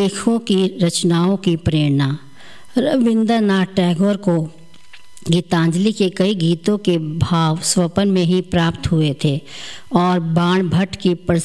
लेखकों की रचनाओं की प्रेरणा। रविंद्रनाथ टैगोर को गीतांजलि के कई गीतों के भाव स्वपन में ही प्राप्त हुए थे और बाण भट्ट की